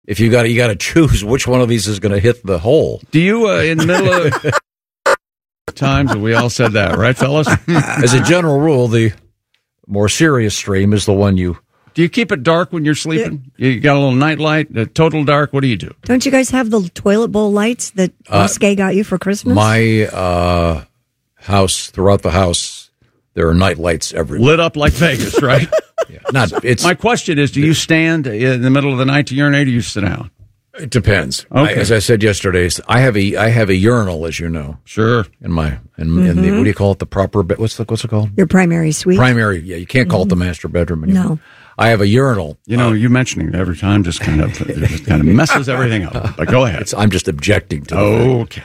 if you got to choose which one of these is going to hit the hole. Do you, in the middle of times, we all said that, right, fellas? As a general rule, the more serious stream is the one you... Do you keep it dark when you're sleeping? Yeah. You got a little night light, total dark. What do you do? Don't you guys have the toilet bowl lights that Muskie got you for Christmas? My house, throughout the house, there are night lights everywhere. Lit up like Vegas, right? Yeah. My question is, do you stand in the middle of the night to urinate, or do you sit down? It depends. Okay. As I said yesterday, I have a urinal, as you know. Sure. In the, what do you call it? The proper bed? What's it called? Your primary suite. Primary. Yeah, you can't call it the master bedroom anymore. No. I have a urinal. You know, you mentioning it every time just kind of messes everything up. But go ahead. I'm just objecting to it.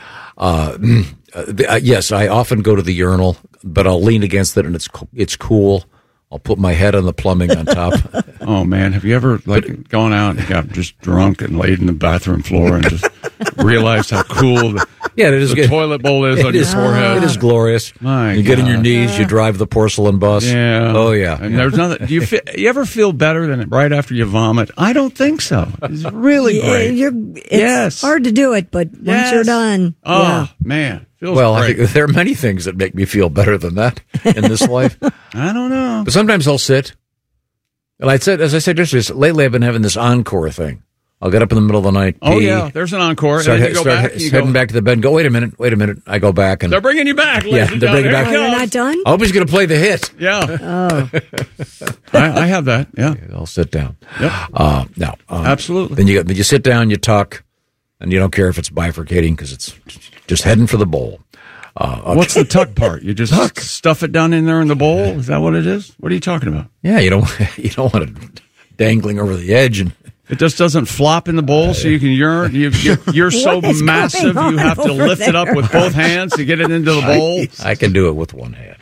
Okay. Yes, I often go to the urinal, but I'll lean against it, and it's cool. I'll put my head on the plumbing on top. Oh, man. Have you ever gone out and got just drunk and laid in the bathroom floor and just realized how cool the toilet bowl is on your forehead? It is glorious. You get on your knees, you drive the porcelain bus. Yeah. Oh, yeah. And there's nothing. Do you ever feel better than right after you vomit? I don't think so. It's really great. It's hard to do it, but once you're done. Oh, man. Well, I think there are many things that make me feel better than that in this life. I don't know. But sometimes I'll sit. And as I said yesterday, lately I've been having this encore thing. I'll get up in the middle of the night. Oh, yeah. There's an encore. Start heading back to the bed and go, wait a minute. I go back. And they're bringing you back. Yeah, they're bringing back. You're not done? I hope he's going to play the hit. Yeah. I have that. Yeah. I'll sit down. Yep. Absolutely. Then you sit down, you tuck, and you don't care if it's bifurcating because it's just heading for the bowl. What's the tuck part? You just stuff it down in there in the bowl? Is that what it is? What are you talking about? Yeah, you don't want it dangling over the edge, and it just doesn't flop in the bowl, so you can urinate. You're so massive, you have to lift it up with both hands to get it into the bowl. I can do it with one hand.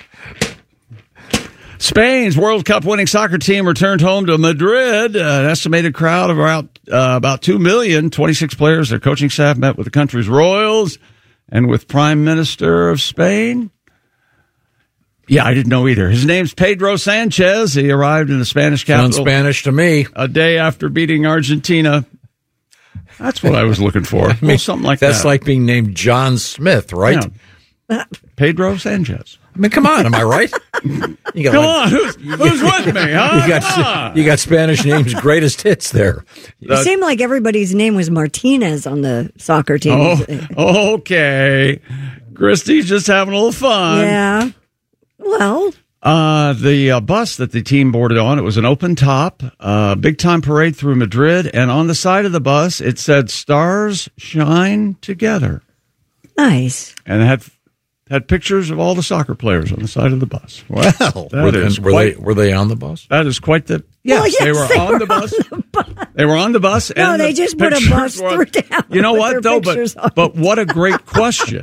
Spain's World Cup winning soccer team returned home to Madrid. An estimated crowd of about 2 million. 26 players. Their coaching staff met with the country's royals and with Prime Minister of Spain. Yeah, I didn't know either. His name's Pedro Sanchez. He arrived in the Spanish capital. Sounds Spanish to me. A day after beating Argentina. That's what I was looking for. Something like that. That's like being named John Smith, right? Yeah. Pedro Sanchez. I mean, come on, am I right? Come on, who's with me, huh? You got Spanish names, greatest hits there. It seemed like everybody's name was Martinez on the soccer team. Oh, okay. Christy's just having a little fun. Yeah. Well. The bus that the team boarded on, it was an open top, big time parade through Madrid, and on the side of the bus, it said, "Stars shine together." Nice. And it had pictures of all the soccer players on the side of the bus. Well, were they on the bus? That is quite the... Yes, they were on the bus. They were on the bus. No, and they just put a bus through town. You know what, though? But what a great question.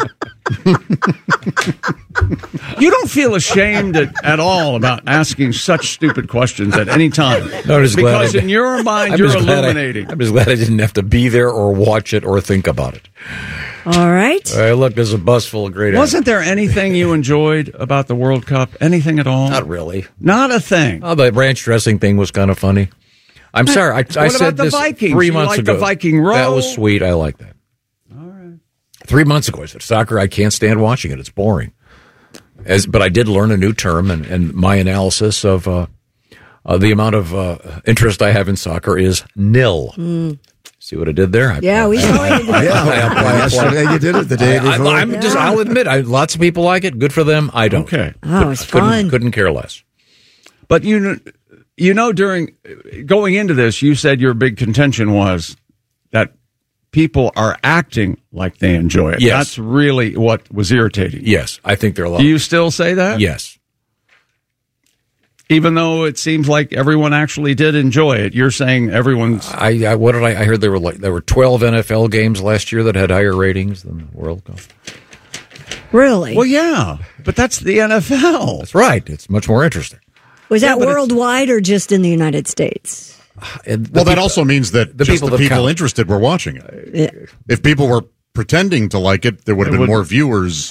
You don't feel ashamed at all about asking such stupid questions at any time. No, because in your mind, you're illuminating. I'm just glad I didn't have to be there or watch it or think about it. All right. Look, there's a bus full of great... Wasn't there anything you enjoyed about the World Cup? Anything at all? Not really. Not a thing. Oh, the ranch dressing thing was kind of funny. I'm sorry. I said this Vikings? 3 months ago. The Viking row? That was sweet. I like that. All right. 3 months ago, I said, soccer, I can't stand watching it. It's boring. But I did learn a new term, and my analysis of the amount of interest I have in soccer is nil. See what I did there? We saw it. You did it the day before. I'll admit, lots of people like it. Good for them. I don't. Okay. Oh, it's fun. Couldn't care less. But you know, during going into this, you said your big contention was that people are acting like they enjoy it. Yes. That's really what was irritating. Yes, I think there are a lot. Do you still say that? Yes. Even though it seems like everyone actually did enjoy it, you're saying everyone's... I heard there were 12 NFL games last year that had higher ratings than the World Cup. Really? Well, yeah, but that's the NFL. That's right. It's much more interesting. Was that worldwide or just in the United States? That also means that the people interested were watching it. Yeah. If people were pretending to like it, there would have been more viewers.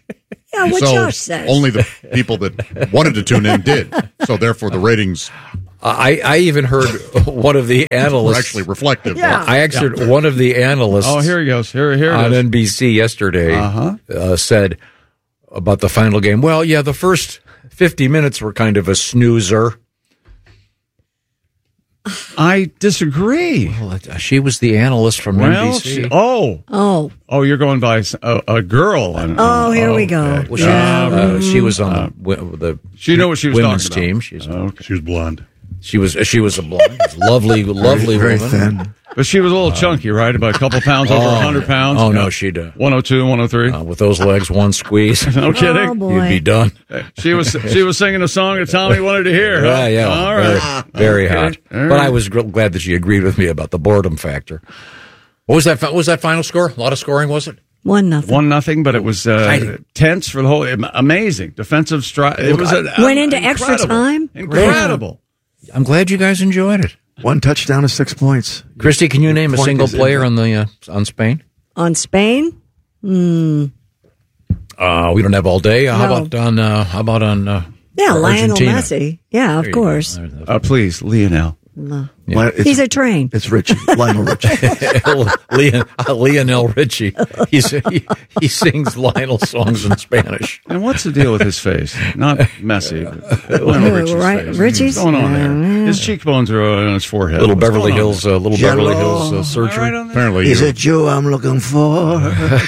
Yeah, what Josh says. Only the people that wanted to tune in did. So therefore, the ratings I even heard one of the analysts. We're actually reflective. Yeah. I actually heard one of the analysts. Oh, here he goes. Here it on is. NBC yesterday said about the final game. Well, yeah, the first 50 minutes were kind of a snoozer. I disagree. Well, she was the analyst from NBC. You're going by a girl. Here we go. Well, she was on the she knew what she was women's talking about. team. She was blonde. She was a blonde, lovely very woman. thin. But she was a little chunky, right? About a couple pounds over 100 pounds. Oh, no, she'd 102, 103. with those legs, one squeeze, No kidding. Oh, boy. you'd be done. She was singing a song that Tommy wanted to hear. Huh? Yeah. All right. Very Okay. hot. All right. But I was glad that she agreed with me about the boredom factor. What was that? What was that final score? A lot of scoring, was it? 1-0. 1-0, but it was tense for the whole. Amazing defensive strike. It was Went into extra time? Incredible. I'm glad you guys enjoyed it. 1 touchdown to 6 points. Christy, can you name a Point single is in player there. on Spain? On Spain? We don't have all day. How about on? Lionel Argentina? Messi. Yeah, of course. Please, Lionel. He's a train. It's Richie. Lionel Richie. Lionel Richie. He sings Lionel songs in Spanish. And what's the deal with his face? Not Messi. But Lionel Richie's right, face. Richie's? What's going on there? Yeah. His cheekbones are on his forehead. Little What's Beverly going on Hills, there? surgery. Right on there? Apparently, He's a Jew I'm looking for.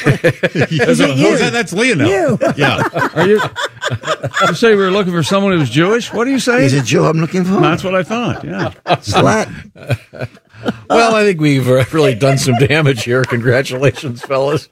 That's Lionel. You. Yeah. Are you say we were looking for someone who's Jewish? What do you say? He's a Jew I'm looking for. That's what I thought. Yeah. It's Latin. Well, I think we've really done some damage here. Congratulations, fellas.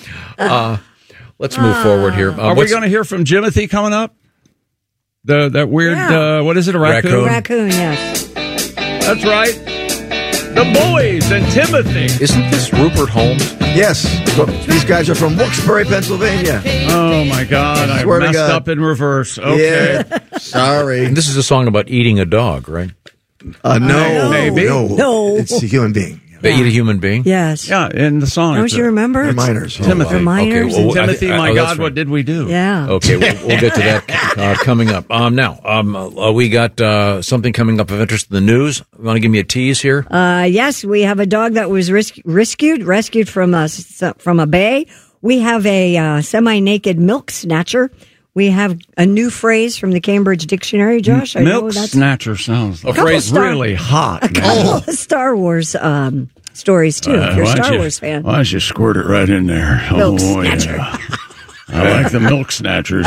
Let's move forward here. Are we going to hear from Jimothy coming up? That weird, what is it, a raccoon? Raccoon, yes. That's right. The boys and Timothy. Isn't this Rupert Holmes? Yes. These guys are from Wilkes-Barre, Pennsylvania. Oh, my God. I Swear to messed God. up in reverse. Okay. Yeah. Sorry. And this is a song about eating a dog, right? No. Maybe. No. It's a human being. They eat a human being? Yes. Yeah, in the song. Don't you remember? They're minors. Timothy. Reminders. Okay, well, Timothy, my that's God, right. what did we do? Yeah. Okay, we'll get to that coming up. Now, we got something coming up of interest in the news. You want to give me a tease here? Yes, we have a dog that was rescued from a bay. We have a semi-naked milk snatcher. We have a new phrase from the Cambridge Dictionary, Josh. I know Milk that's snatcher sounds like phrase really hot. a couple of Star Wars stories, too, if you're a Star Wars fan. Why don't you squirt it right in there? Milk snatcher. Yeah. I like the milk snatchers.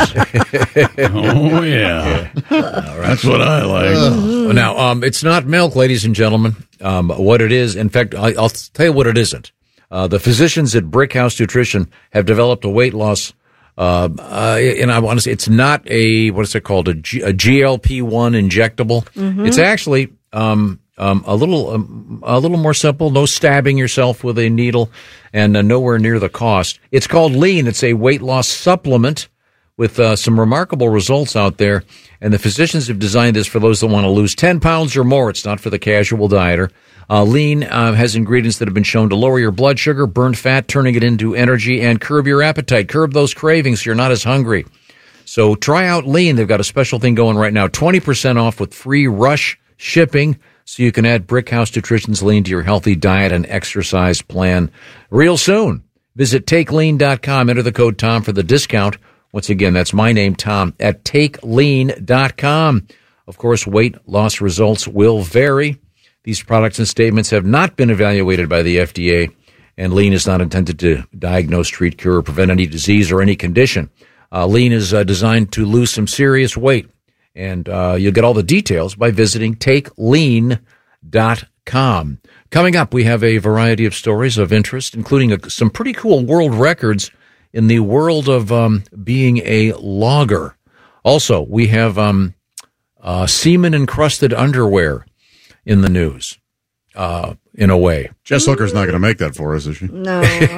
Oh, yeah. That's what I like. Now, it's not milk, ladies and gentlemen. What it is, in fact, I'll tell you what it isn't. The physicians at Brickhouse Nutrition have developed a weight loss and I want to say it's not what is it called? A GLP-1 injectable. Mm-hmm. It's actually a little more simple. No stabbing yourself with a needle, and nowhere near the cost. It's called Lean. It's a weight loss supplement with some remarkable results out there. And the physicians have designed this for those that want to lose 10 pounds or more. It's not for the casual dieter. Lean has ingredients that have been shown to lower your blood sugar, burn fat, turning it into energy, and curb your appetite. Curb those cravings so you're not as hungry. So try out Lean. They've got a special thing going right now. 20% off with free rush shipping so you can add Brickhouse Nutrition's Lean to your healthy diet and exercise plan real soon. Visit TakeLean.com. Enter the code TOM for the discount. Once again, that's my name, Tom, at TakeLean.com. Of course, weight loss results will vary. These products and statements have not been evaluated by the FDA, and Lean is not intended to diagnose, treat, cure, or prevent any disease or any condition. Lean is designed to lose some serious weight, and you'll get all the details by visiting TakeLean.com. Coming up, we have a variety of stories of interest, including some pretty cool world records in the world of being a logger. Also, we have semen-encrusted underwear in the news, in a way. Jess Hooker's not going to make that for us, is she? No.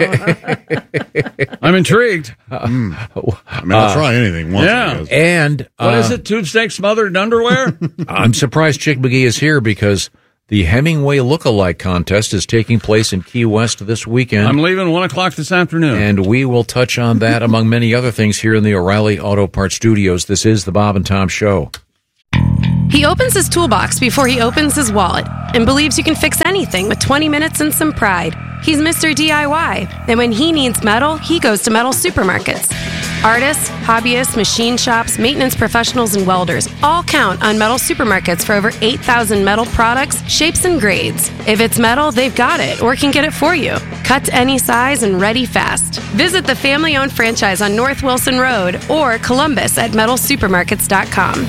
I'm intrigued. I mean, I'll try anything once. Yeah. I guess. And What is it? Tube steak smothered underwear? I'm surprised Chick McGee is here because the Hemingway Lookalike Contest is taking place in Key West this weekend. I'm leaving 1 o'clock this afternoon. And we will touch on that among many other things here in the O'Reilly Auto Parts Studios. This is the Bob and Tom Show. He opens his toolbox before he opens his wallet and believes you can fix anything with 20 minutes and some pride. He's Mr. DIY, and when he needs metal, he goes to metal supermarkets. Artists, hobbyists, machine shops, maintenance professionals, and welders all count on metal supermarkets for over 8,000 metal products, shapes, and grades. If it's metal, they've got it or can get it for you. Cut to any size and ready fast. Visit the family-owned franchise on North Wilson Road or Columbus at metalsupermarkets.com.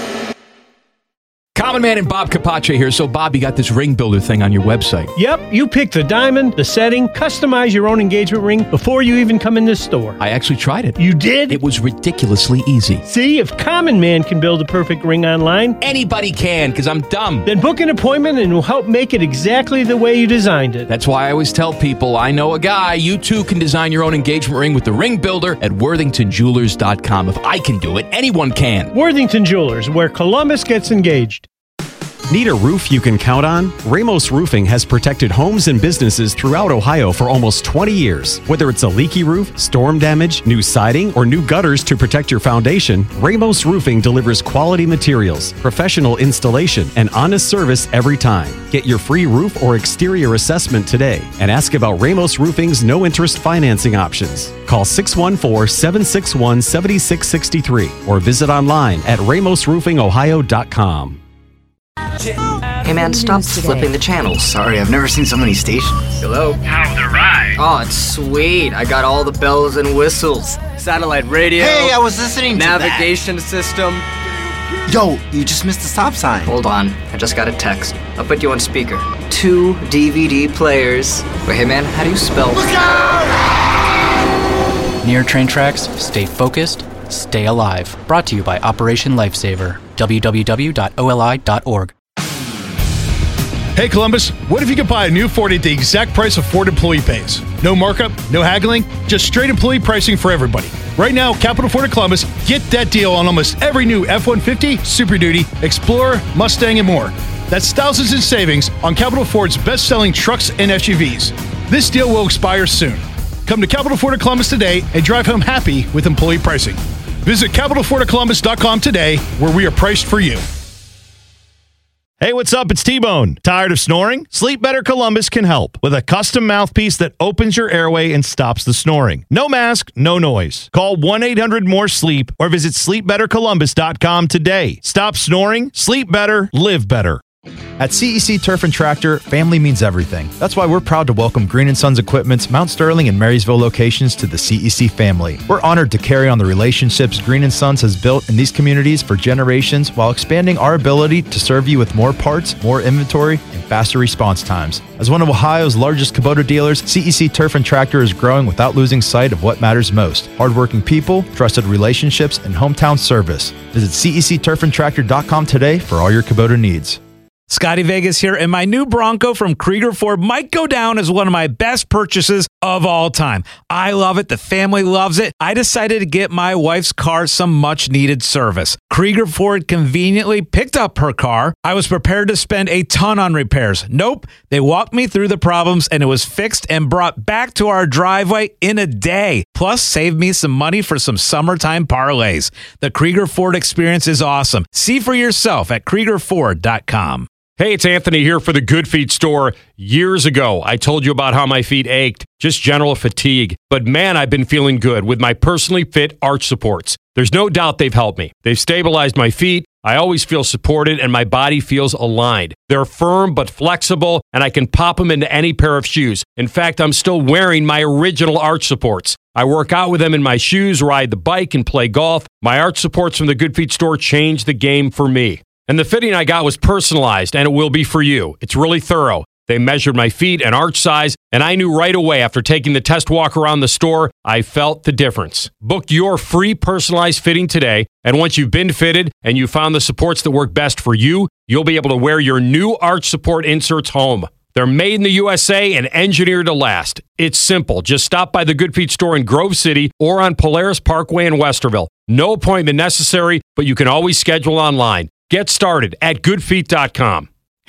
Common Man and Bob Capace here. So, Bob, you got this ring builder thing on your website. Yep, you pick the diamond, the setting, customize your own engagement ring before you even come in this store. I actually tried it. You did? It was ridiculously easy. See, if Common Man can build a perfect ring online, anybody can, because I'm dumb. Then book an appointment and we'll help make it exactly the way you designed it. That's why I always tell people, I know a guy. You too can design your own engagement ring with the Ring Builder at WorthingtonJewelers.com. If I can do it, anyone can. Worthington Jewelers, where Columbus gets engaged. Need a roof you can count on? Ramos Roofing has protected homes and businesses throughout Ohio for almost 20 years. Whether it's a leaky roof, storm damage, new siding, or new gutters to protect your foundation, Ramos Roofing delivers quality materials, professional installation, and honest service every time. Get your free roof or exterior assessment today and ask about Ramos Roofing's no-interest financing options. Call 614-761-7663 or visit online at ramosroofingohio.com. Hey man, stop flipping the channels. Sorry, I've never seen so many stations. Hello? How's the ride? Oh, it's sweet. I got all the bells and whistles. Satellite radio. Hey, I was listening to navigation system. Yo, you just missed the stop sign. Hold on, I just got a text. I'll put you on speaker. 2 DVD players. Wait, hey man, how do you spell? Look out! Near train tracks, stay focused, stay alive. Brought to you by Operation Lifesaver. www.oli.org. Hey Columbus, what if you could buy a new Ford at the exact price a Ford employee pays? No markup, no haggling, just straight employee pricing for everybody. Right now, Capital Ford of Columbus, get that deal on almost every new F-150, Super Duty, Explorer, Mustang, and more. That's thousands in savings on Capital Ford's best-selling trucks and SUVs. This deal will expire soon. Come to Capital Ford of Columbus today and drive home happy with employee pricing. Visit CapitalFordofColumbus.com today, where we are priced for you. Hey, what's up? It's T-Bone. Tired of snoring? Sleep Better Columbus can help with a custom mouthpiece that opens your airway and stops the snoring. No mask, no noise. Call 1-800-MORE-SLEEP or visit SleepBetterColumbus.com today. Stop snoring, sleep better, live better. At CEC Turf and Tractor, family means everything. That's why we're proud to welcome Green & Sons Equipment's Mount Sterling and Marysville locations to the CEC family. We're honored to carry on the relationships Green & Sons has built in these communities for generations while expanding our ability to serve you with more parts, more inventory, and faster response times. As one of Ohio's largest Kubota dealers, CEC Turf and Tractor is growing without losing sight of what matters most: hardworking people, trusted relationships, and hometown service. Visit CECTurfandTractor.com today for all your Kubota needs. Scotty Vegas here, and my new Bronco from Krieger Ford might go down as one of my best purchases of all time. I love it. The family loves it. I decided to get my wife's car some much-needed service. Krieger Ford conveniently picked up her car. I was prepared to spend a ton on repairs. Nope. They walked me through the problems, and it was fixed and brought back to our driveway in a day. Plus, saved me some money for some summertime parlays. The Krieger Ford experience is awesome. See for yourself at KriegerFord.com. Hey, it's Anthony here for the Good Feet store. Years ago, I told you about how my feet ached, just general fatigue. But man, I've been feeling good with my personally fit arch supports. There's no doubt they've helped me. They've stabilized my feet. I always feel supported and my body feels aligned. They're firm but flexible, and I can pop them into any pair of shoes. In fact, I'm still wearing my original arch supports. I work out with them in my shoes, ride the bike, and play golf. My arch supports from the Good Feet store changed the game for me. And the fitting I got was personalized, and it will be for you. It's really thorough. They measured my feet and arch size, and I knew right away after taking the test walk around the store, I felt the difference. Book your free personalized fitting today, and once you've been fitted and you found the supports that work best for you, you'll be able to wear your new arch support inserts home. They're made in the USA and engineered to last. It's simple. Just stop by the Good Feet store in Grove City or on Polaris Parkway in Westerville. No appointment necessary, but you can always schedule online. Get started at goodfeet.com.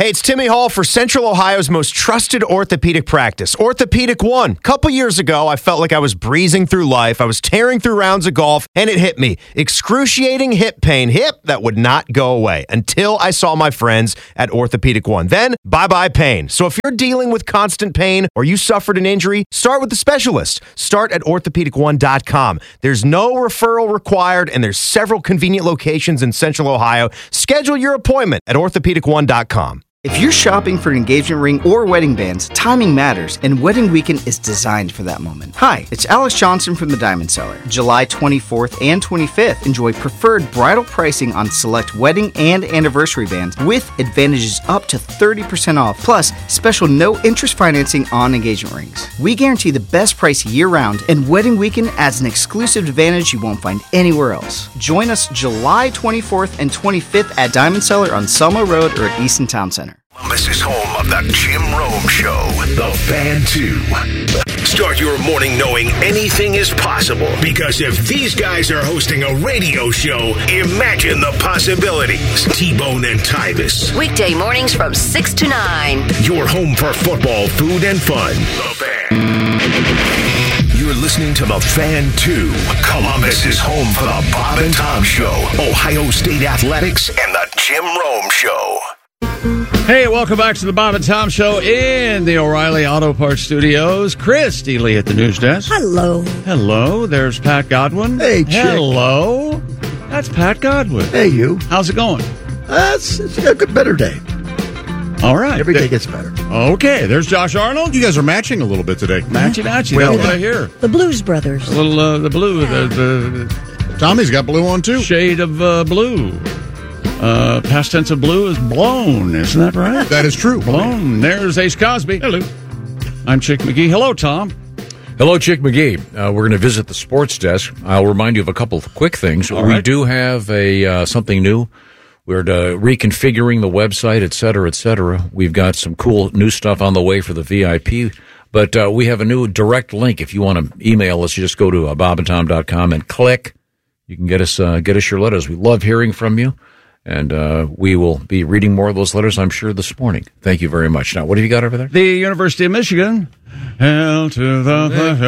Hey, it's Timmy Hall for Central Ohio's most trusted orthopedic practice, Orthopedic One. Couple years ago, I felt like I was breezing through life. I was tearing through rounds of golf, and it hit me. Excruciating hip pain. Hip that would not go away until I saw my friends at Orthopedic One. Then, bye-bye pain. So if you're dealing with constant pain or you suffered an injury, start with the specialist. Start at orthopedic1.com. There's no referral required, and there's several convenient locations in Central Ohio. Schedule your appointment at orthopedic1.com. If you're shopping for an engagement ring or wedding bands, timing matters, and Wedding Weekend is designed for that moment. Hi, it's Alex Johnson from the Diamond Seller. July 24th and 25th, enjoy preferred bridal pricing on select wedding and anniversary bands with advantages up to 30% off, plus special no-interest financing on engagement rings. We guarantee the best price year-round, and Wedding Weekend adds an exclusive advantage you won't find anywhere else. Join us July 24th and 25th at Diamond Seller on Selma Road or at Easton Town Center. This is home of the Jim Rome Show, The Fan 2. Start your morning knowing anything is possible, because if these guys are hosting a radio show, imagine the possibilities. T-Bone and Tybus. Weekday mornings from 6 to 9. Your home for football, food, and fun. The Fan. You're listening to The Fan 2. Columbus is home for the Bob and Tom Show, Ohio State Athletics, and the Jim Rome Show. Hey, welcome back to the Bob and Tom Show in the O'Reilly Auto Parts Studios. Chris Dealey at the news desk. Hello. Hello. There's Pat Godwin. Hey, chick. Hello. That's Pat Godwin. Hey, you. How's it going? It's a good, better day. All right. Every day gets better. Okay. There's Josh Arnold. You guys are matching a little bit today. Matchy. Well, That's what I hear. The Blues Brothers. A little, the blue. The Tommy's got blue on, too. Shade of blue. Past tense of blue is blown, isn't that right? That is true. Blown. There's Ace Cosby. Hello. I'm Chick McGee. Hello, Tom. Hello, Chick McGee. We're going to visit the sports desk. I'll remind you of a couple of quick things. All we right. do have a something new. We're reconfiguring the website, et cetera, et cetera. We've got some cool new stuff on the way for the VIP. But we have a new direct link. If you want to email us, you just go to bobandtom.com and click. You can get us your letters. We love hearing from you. And we will be reading more of those letters, I'm sure, this morning. Thank you very much. Now, what have you got over there? The University of Michigan. Hail to the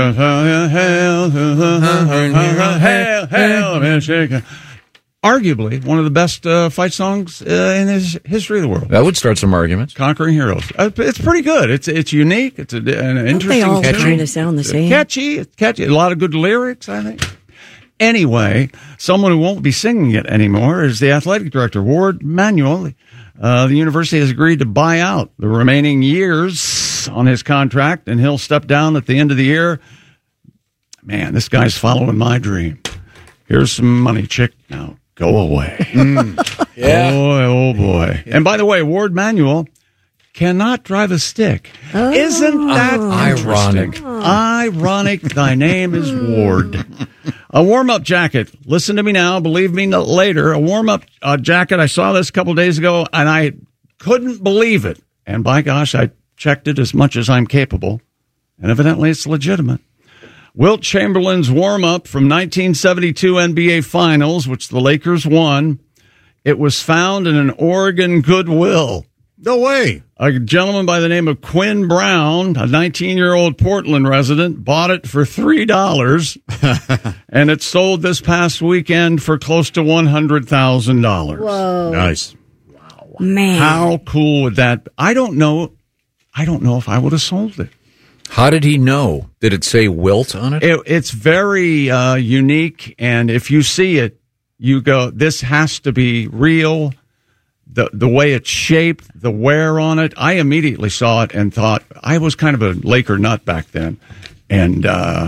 hail to the hail, Michigan. Arguably one of the best fight songs in the history of the world. That would start some arguments. Conquering Heroes. It's pretty good. It's unique. It's an interesting. They all catchy. kind of sound the same. It's catchy. A lot of good lyrics, I think. Anyway, someone who won't be singing it anymore is the athletic director, Ward Manuel. The university has agreed to buy out the remaining years on his contract, and he'll step down at the end of the year. Man, this guy's following my dream. Here's some money, chick. Now, go away. Yeah. Boy, oh boy. And by the way, Ward Manuel cannot drive a stick. Oh. Isn't that ironic? Ironic. Thy name is Ward. A warm-up jacket. Listen to me now. Believe me later. A warm-up jacket. I saw this a couple days ago, and I couldn't believe it. And by gosh, I checked it as much as I'm capable. And evidently, it's legitimate. Wilt Chamberlain's warm-up from 1972 NBA Finals, which the Lakers won. It was found in an Oregon Goodwill. No way. A gentleman by the name of Quinn Brown, a 19-year-old Portland resident, bought it for $3, and it sold this past weekend for close to $100,000. Whoa. Nice. Wow. Man. How cool would that be? I don't know if I would have sold it. How did he know? Did it say Wilt on it? It's very unique, and if you see it, you go, this has to be real. The way it's shaped, the wear on it, I immediately saw it and thought, I was kind of a Laker nut back then. And,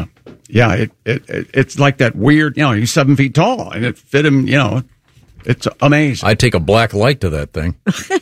it's like that weird, he's 7 feet tall, and it fit him, it's amazing. I'd take a black light to that thing.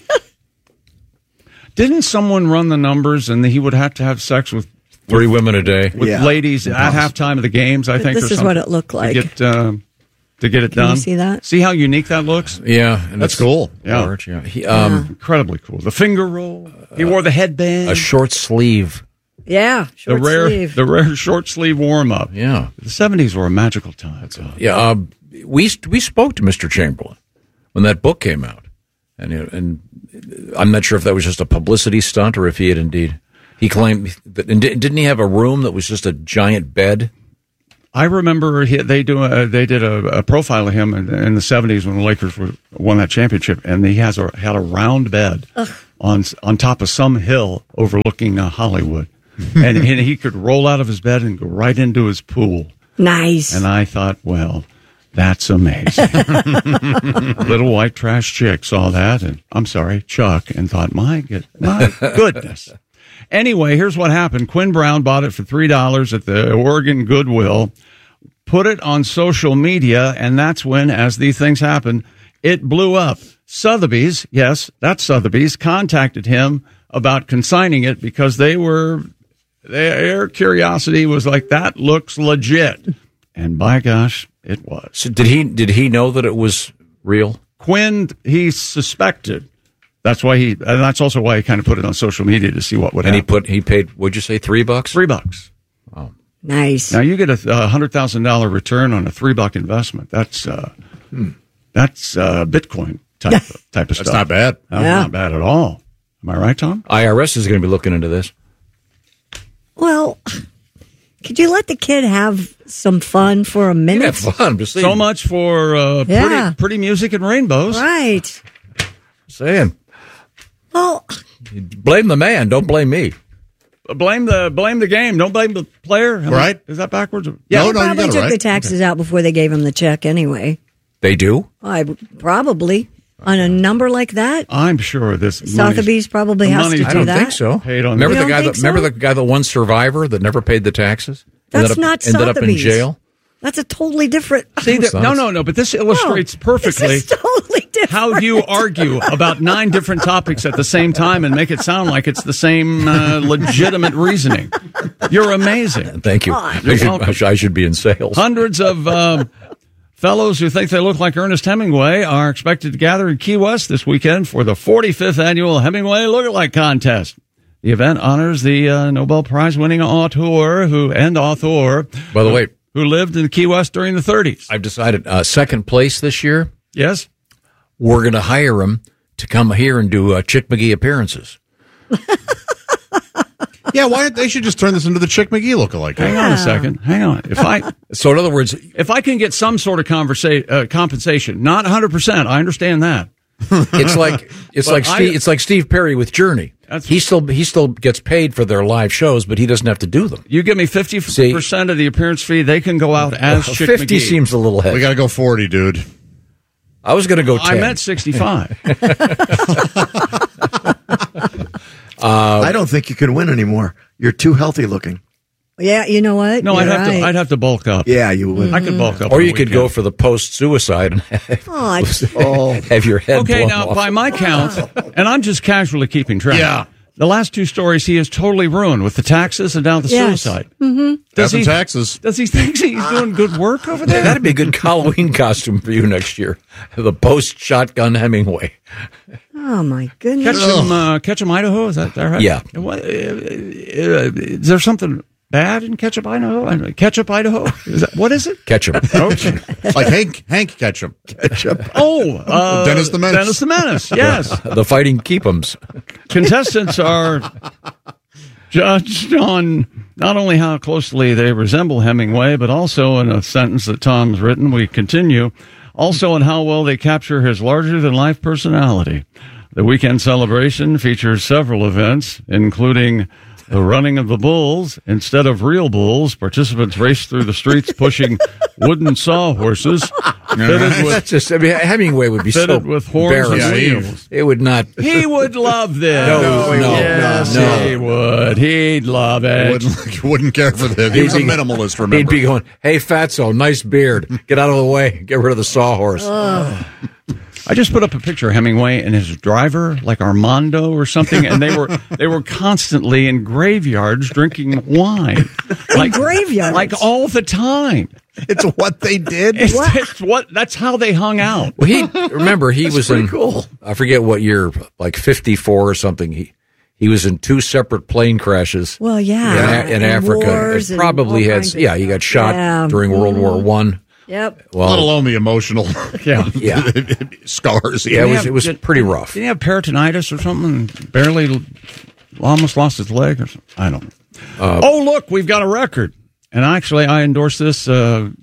Didn't someone run the numbers and he would have to have sex with 3 women a day? With ladies at halftime of the games, I think. This is what it looked like. To get it Can done. you see that? See how unique that looks? Yeah. And that's cool. Yeah. Large, yeah. Incredibly cool. The finger roll. He wore the headband. A short sleeve. Yeah, short sleeve. The rare short sleeve warm-up. Yeah. The 70s were a magical time. Yeah. We spoke to Mr. Chamberlain when that book came out. And I'm not sure if that was just a publicity stunt or if he had indeed. He claimed that, and didn't he have a room that was just a giant bed? I remember they did a profile of him in the 70s when the Lakers won that championship, and he had a round bed on top of some hill overlooking Hollywood, and he could roll out of his bed and go right into his pool. Nice. And I thought, well, that's amazing. Little white trash chick saw that, and Chuck, and thought, my goodness. Anyway, here's what happened. Quinn Brown bought it for $3 at the Oregon Goodwill, put it on social media, and that's when, as these things happen, it blew up. Sotheby's, yes, that's Sotheby's, contacted him about consigning it because their curiosity was like, that looks legit. And by gosh, it was. So did he know that it was real? Quinn, he suspected. That's also why he kind of put it on social media to see what would happen. And he paid, what'd you say, $3? $3. Oh, nice. Now you get a $100,000 return on a $3 investment. That's Bitcoin type of stuff. That's not bad. Not bad at all. Am I right, Tom? IRS is going to be looking into this. Well, could you let the kid have some fun for a minute? Have fun. So much for pretty music and rainbows. Right. Saying. Well, blame the man. Don't blame me. Blame the game. Don't blame the player. Right? Is that backwards? Yeah. They probably took the taxes out before they gave him the check anyway. They do? Probably. On a number like that? I'm sure this Sotheby's probably has to do that. I don't think so. Remember the guy that won Survivor that never paid the taxes? That's not Sotheby's. Ended up in jail? That's a totally different... See, no, but this illustrates perfectly this is totally different. How you argue about 9 different topics at the same time and make it sound like it's the same legitimate reasoning. You're amazing. Thank you. I should be in sales. Hundreds of fellows who think they look like Ernest Hemingway are expected to gather in Key West this weekend for the 45th annual Hemingway Lookalike Contest. The event honors the Nobel Prize-winning author by the way, who lived in Key West during the 30s. I've decided second place this year. Yes. We're going to hire him to come here and do Chick McGee appearances. Yeah, why they should just turn this into the Chick McGee lookalike. Hang on a second. Hang on. So in other words, if I can get some sort of compensation, not 100%, I understand that. It's like Steve Perry with Journey. He still gets paid for their live shows, but he doesn't have to do them. You give me 50% of the appearance fee, they can go out as Chick 50 McGee. Seems a little heavy. We got to go 40, dude. I was going to go 10. I meant 65. I don't think you can win anymore. You're too healthy looking. Yeah, you know what? No, I'd have to bulk up. Yeah, you would. I could bulk up. Or you could go for the post-suicide and have your head blown now, off. by my count, and I'm just casually keeping track. Yeah. The last 2 stories he is totally ruined with the taxes and now the suicide. Mm-hmm. Taxes. Does he think he's doing good work over there? That'd be a good Halloween costume for you next year. The post-shotgun Hemingway. Oh, my goodness. Ketchum, Idaho? Is that right? Yeah. Is there something bad in Ketchup, Idaho? Ketchup, Idaho? What is it? Ketchup. Like Hank Ketchum. Oh, Dennis the Menace. Dennis the Menace, yes. The Fighting Keep'ems. Contestants are judged on not only how closely they resemble Hemingway, but also in a sentence that Tom's written, we continue, also on how well they capture his larger-than-life personality. The weekend celebration features several events, including the running of the bulls. Instead of real bulls, participants race through the streets pushing wooden sawhorses. Hemingway would be fitted with horns and wheels. It would not. He would love this. No, he would. He'd love it. Wouldn't care for this. He was a minimalist, remember? He'd be going, "Hey, Fatso, nice beard. Get out of the way. Get rid of the sawhorse." I just put up a picture of Hemingway and his driver, like Armando or something, and they were constantly in graveyards drinking wine. Like graveyards? Like all the time. It's what they did. That's how they hung out. Well, he was in, cool. I forget what year, like 54 or something. He was in 2 separate plane crashes. Well, yeah. In Africa. It probably had, he got shot during World War I. Yep. Well, let alone the emotional scars. Yeah, it was pretty rough. Did he have peritonitis or something? Barely, almost lost his leg or something? I don't know. Look, we've got a record. And actually, I endorse this 87%.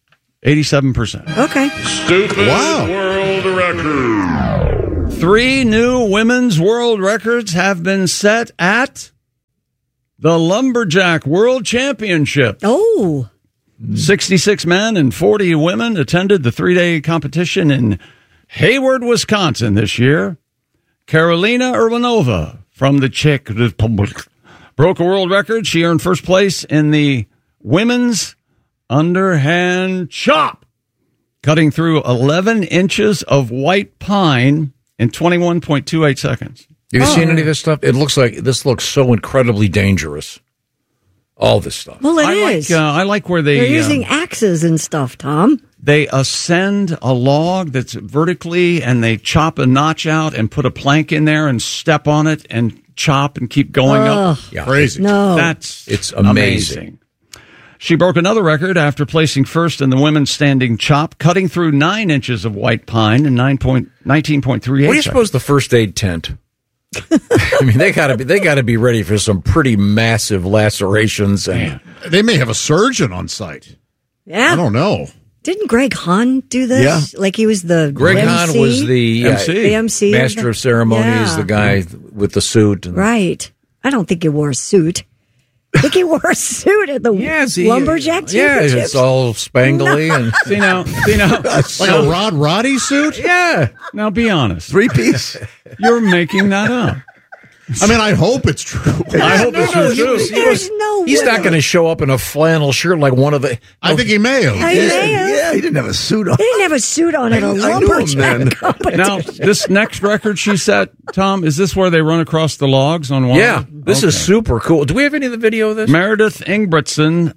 Okay. Stupid world record. 3 new women's world records have been set at the Lumberjack World Championship. Oh. 66 men and 40 women attended the 3-day competition in Hayward, Wisconsin this year. Karolina Urbanova from the Czech Republic broke a world record. She earned first place in the women's underhand chop, cutting through 11 inches of white pine in 21.28 seconds. Have you seen any of this stuff? This looks so incredibly dangerous. All this stuff. Well, it is. I like where they're using axes and stuff, Tom. They ascend a log that's vertically, and they chop a notch out and put a plank in there and step on it and chop and keep going up. Yeah. Crazy. No. It's amazing. She broke another record after placing first in the women's standing chop, cutting through 9 inches of white pine in 19.38 What do you suppose the first aid tent? I mean, they got to be ready for some pretty massive lacerations. And they may have a surgeon on site. Yeah, I don't know. Didn't Greg Hahn do this? Yeah. Like he was the Greg MC? Hahn was the MC, master of ceremonies, the guy with the suit. Right. I don't think he wore a suit. I think he wore a suit at the Lumberjack Championships. Yeah, it's all spangly and see now, like a Rod Roddy suit. Yeah. Now be honest, 3-piece. You're making that up. I mean, I hope it's true. I hope it's true. There's no way. He's not going to show up in a flannel shirt like one of the. I think he may have. Yeah, he didn't have a suit on. He didn't have a suit on at a Lumberjack competition. Now, this next record she set, Tom, is this where they run across the logs on water? Yeah, this is super cool. Do we have any of the video of this? Meredith Ingebrigtsen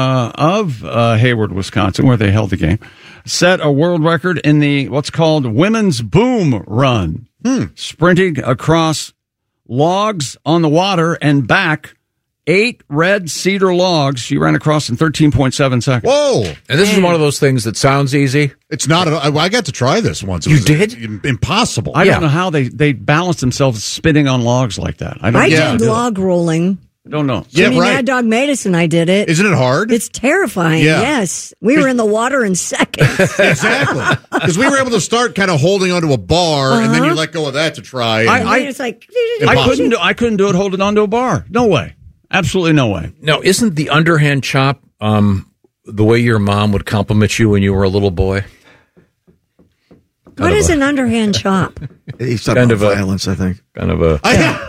of Hayward, Wisconsin, where they held the game, set a world record in the what's called Women's Boom Run, sprinting across logs on the water and back 8 red cedar logs she ran across in 13.7 seconds. Whoa! And this is one of those things that sounds easy. It's not. I got to try this once. You did? Impossible. I don't know how they balance themselves spinning on logs like that. I did log rolling. I don't know. Jimmy Mad Dog Madison, I did it. Isn't it hard? It's terrifying, yes. We were in the water in seconds. Exactly. Because we were able to start kind of holding onto a bar, and then you let go of that to try. It's like... I couldn't do it holding onto a bar. No way. Absolutely no way. Now, isn't the underhand chop the way your mom would compliment you when you were a little boy? What is an underhand chop? He's talking about violence, I think. Kind of a...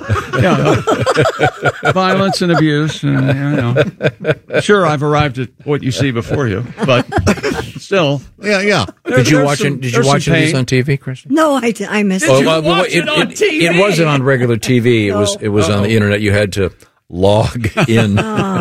Violence and abuse. Sure, I've arrived at what you see before you, but still. Yeah. Did you watch any of these on TV, Christian? No, I missed it. Did you watch it on TV? It wasn't on regular TV. It was on the internet. You had to log in.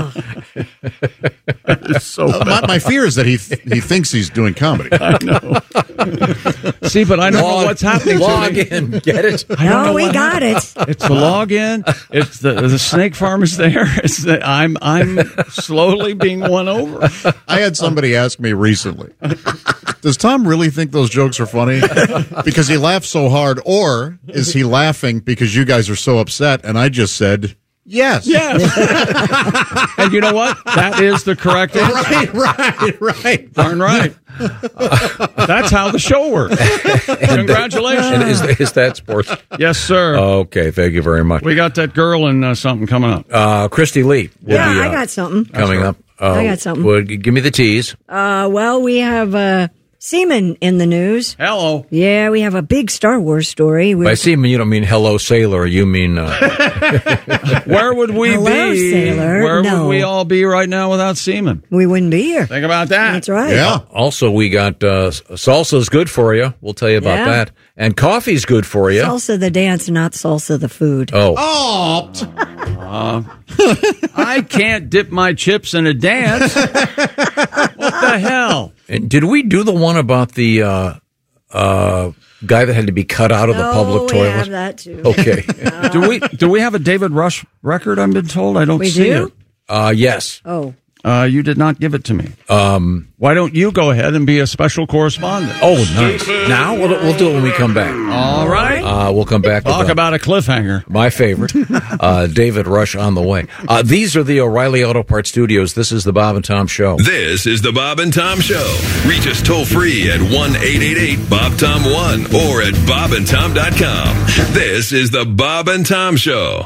So my fear is that he thinks he's doing comedy. I know. See, but I don't know what's happening. Log in, get it? No, we got it. It's the log in. It's the snake farm is there. It's I'm slowly being won over. I had somebody ask me recently, does Tom really think those jokes are funny because he laughs so hard, or is he laughing because you guys are so upset? And I just said, yes. And you know what? That is the correct answer. Right. Darn right. That's how the show works. Congratulations. And is that sports? Yes, sir. Okay, thank you very much. We got that girl and something coming up. Christy Lee. I got something. Coming up. I got something. Well, give me the tease. Well, we have seamen in the news. Hello. Yeah, we have a big Star Wars story. By seamen, you don't mean hello, sailor. You mean... Where would we be? Sailor. Where would we all be right now without seamen? We wouldn't be here. Think about that. That's right. Yeah. Also, we got salsa's good for you. We'll tell you about that. And coffee's good for you. Salsa the dance, not salsa the food. Oh. I can't dip my chips in a dance. What the hell? And did we do the one about the guy that had to be cut out of the public toilet? We have that too. Okay. Do we have a David Rush record? I've been told. I don't see it. Yes. Oh. You did not give it to me. Why don't you go ahead and be a special correspondent? Oh, nice. Now? We'll do it when we come back. All right. We'll come back. Talk about a cliffhanger. My favorite, David Rush on the way. These are the O'Reilly Auto Parts Studios. This is the Bob and Tom Show. This is the Bob and Tom Show. Reach us toll free at 1-888-BOB-TOM-1 or at bobandtom.com. This is the Bob and Tom Show.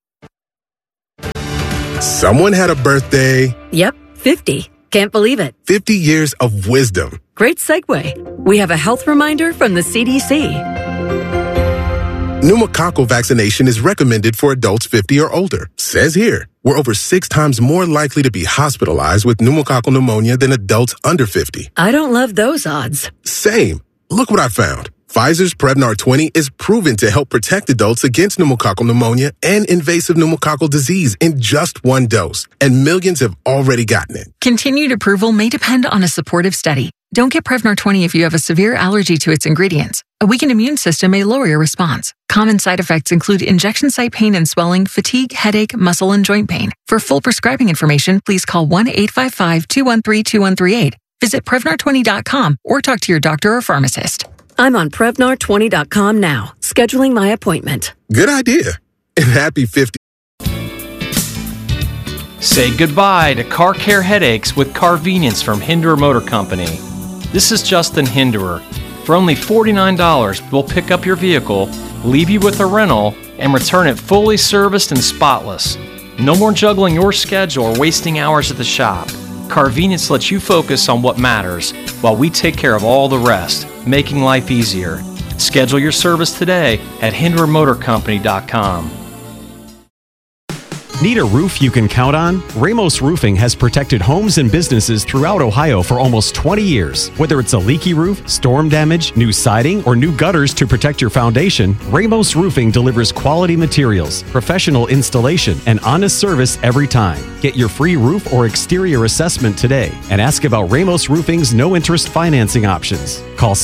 Someone had a birthday. Yep, 50. Can't believe it. 50 years of wisdom. Great segue. We have a health reminder from the CDC. Pneumococcal vaccination is recommended for adults 50 or older. Says here, we're over 6 times more likely to be hospitalized with pneumococcal pneumonia than adults under 50. I don't love those odds. Same. Look what I found. Pfizer's Prevnar 20 is proven to help protect adults against pneumococcal pneumonia and invasive pneumococcal disease in just 1 dose, and millions have already gotten it. Continued approval may depend on a supportive study. Don't get Prevnar 20 if you have a severe allergy to its ingredients. A weakened immune system may lower your response. Common side effects include injection site pain and swelling, fatigue, headache, muscle, and joint pain. For full prescribing information, please call 1-855-213-2138. Visit Prevnar20.com or talk to your doctor or pharmacist. I'm on Prevnar20.com now, scheduling my appointment. Good idea. And happy 50. Say goodbye to car care headaches with Carvenience from Hinderer Motor Company. This is Justin Hinderer. For only $49, we'll pick up your vehicle, leave you with a rental, and return it fully serviced and spotless. No more juggling your schedule or wasting hours at the shop. Carvenience lets you focus on what matters while we take care of all the rest, making life easier. Schedule your service today at HindererMotorCompany.com. Need a roof you can count on? Ramos Roofing has protected homes and businesses throughout Ohio for almost 20 years. Whether it's a leaky roof, storm damage, new siding, or new gutters to protect your foundation, Ramos Roofing delivers quality materials, professional installation, and honest service every time. Get your free roof or exterior assessment today and ask about Ramos Roofing's no-interest financing options. Call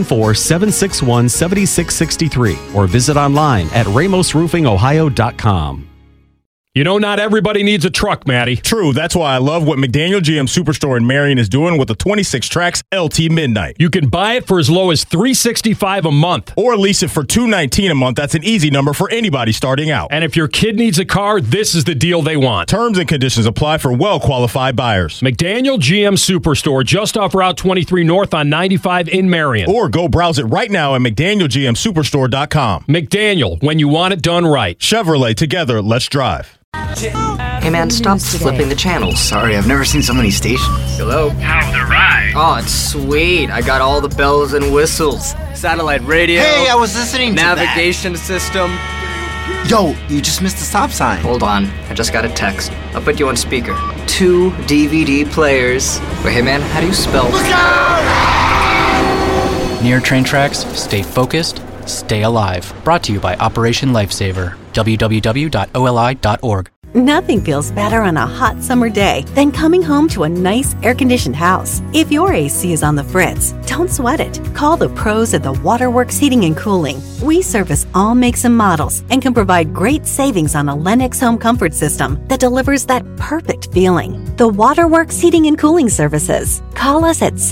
614-761-7663 or visit online at ramosroofingohio.com. You know, not everybody needs a truck, Matty. True. That's why I love what McDaniel GM Superstore in Marion is doing with the 26 tracks LT Midnight. You can buy it for as low as $365 a month. Or lease it for $219 a month. That's an easy number for anybody starting out. And if your kid needs a car, this is the deal they want. Terms and conditions apply for well-qualified buyers. McDaniel GM Superstore, just off Route 23 North on 95 in Marion. Or go browse it right now at McDanielGMSuperstore.com. McDaniel, when you want it done right. Chevrolet, together, let's drive. Hey man, stop flipping the channels. Sorry, I've never seen so many stations. Hello? How's the ride? Oh, it's sweet. I got all the bells and whistles. Satellite radio. Hey, I was listening to navigation system. Yo, you just missed the stop sign. Hold on, I just got a text. I'll put you on speaker. 2 DVD players. Wait, hey man, how do you spell? Look out! Near train tracks, stay focused, stay alive. Brought to you by Operation Lifesaver. www.oli.org. Nothing feels better on a hot summer day than coming home to a nice air-conditioned house. If your AC is on the fritz, don't sweat it. Call the pros at the Waterworks Heating and Cooling. We service all makes and models and can provide great savings on a Lennox home comfort system that delivers that perfect feeling. The Waterworks Heating and Cooling Services. Call us at